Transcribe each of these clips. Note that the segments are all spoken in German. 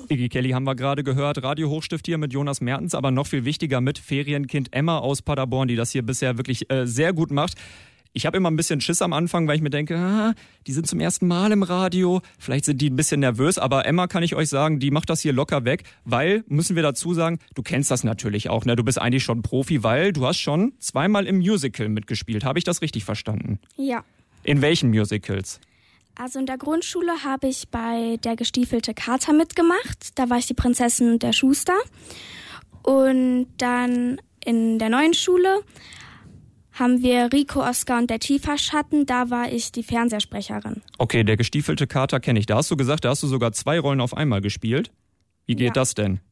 Iggy Kelly haben wir gerade gehört, Radio Hochstift hier mit Jonas Mertens, aber noch viel wichtiger mit Ferienkind Emma aus Paderborn, die das hier bisher wirklich sehr gut macht. Ich habe immer ein bisschen Schiss am Anfang, weil ich mir denke, die sind zum ersten Mal im Radio, vielleicht sind die ein bisschen nervös, aber Emma, kann ich euch sagen, die macht das hier locker weg, weil, müssen wir dazu sagen, du kennst das natürlich auch, ne? Du bist eigentlich schon Profi, weil du hast schon zweimal im Musical mitgespielt. Habe ich das richtig verstanden? Ja. In welchen Musicals? Also in der Grundschule habe ich bei Der gestiefelte Kater mitgemacht. Da war ich die Prinzessin und der Schuster. Und dann in der neuen Schule haben wir Rico, Oscar und der Tieferschatten. Da war ich die Fernsehsprecherin. Okay, Der gestiefelte Kater kenne ich. Da hast du gesagt, da hast du sogar 2 Rollen auf einmal gespielt. Wie geht das denn?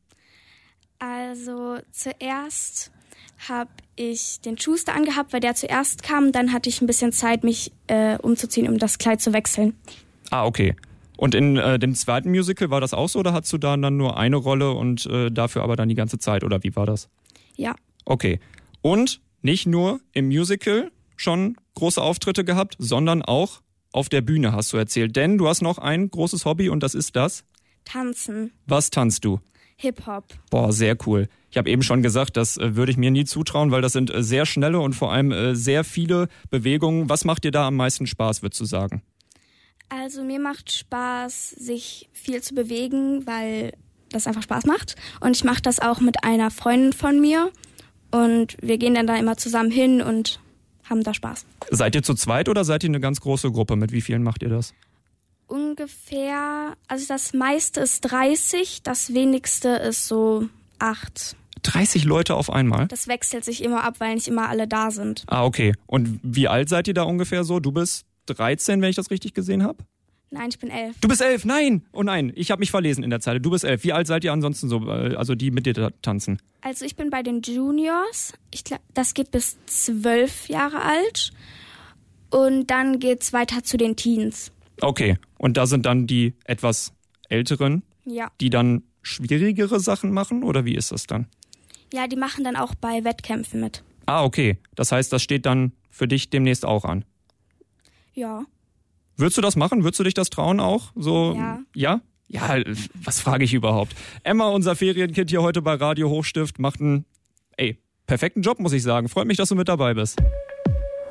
Also zuerst habe ich den Schuster angehabt, weil der zuerst kam. Dann hatte ich ein bisschen Zeit, mich umzuziehen, um das Kleid zu wechseln. Ah, okay. Und in dem zweiten Musical war das auch so, oder hattest du da dann nur eine Rolle und dafür aber dann die ganze Zeit, oder wie war das? Ja. Okay. Und nicht nur im Musical schon große Auftritte gehabt, sondern auch auf der Bühne, hast du erzählt. Denn du hast noch ein großes Hobby und das ist das? Tanzen. Was tanzt du? Hip-Hop. Boah, sehr cool. Ich habe eben schon gesagt, das würde ich mir nie zutrauen, weil das sind sehr schnelle und vor allem sehr viele Bewegungen. Was macht dir da am meisten Spaß, würdest du sagen? Also mir macht Spaß, sich viel zu bewegen, weil das einfach Spaß macht. Und ich mache das auch mit einer Freundin von mir. Und wir gehen dann da immer zusammen hin und haben da Spaß. Seid ihr zu zweit oder seid ihr eine ganz große Gruppe? Mit wie vielen macht ihr das? Ungefähr, also das meiste ist 30, das wenigste ist so 8. 30 Leute auf einmal? Das wechselt sich immer ab, weil nicht immer alle da sind. Ah, okay. Und wie alt seid ihr da ungefähr so? Du bist 13, wenn ich das richtig gesehen habe? Nein, ich bin 11. Du bist 11, nein! Oh nein, ich habe mich verlesen in der Zeile. Du bist 11. Wie alt seid ihr ansonsten so, also die mit dir da tanzen? Also ich bin bei den Juniors. Ich glaube, das geht bis 12 Jahre alt. Und dann geht's weiter zu den Teens. Okay, und da sind dann die etwas Älteren, Ja. die dann schwierigere Sachen machen, oder wie ist das dann? Ja, die machen dann auch bei Wettkämpfen mit. Ah, okay. Das heißt, das steht dann für dich demnächst auch an. Ja. Würdest du das machen? Würdest du dich das trauen auch? So, Ja. Ja? Ja, was frage ich überhaupt? Emma, unser Ferienkind hier heute bei Radio Hochstift, macht einen perfekten Job, muss ich sagen. Freut mich, dass du mit dabei bist.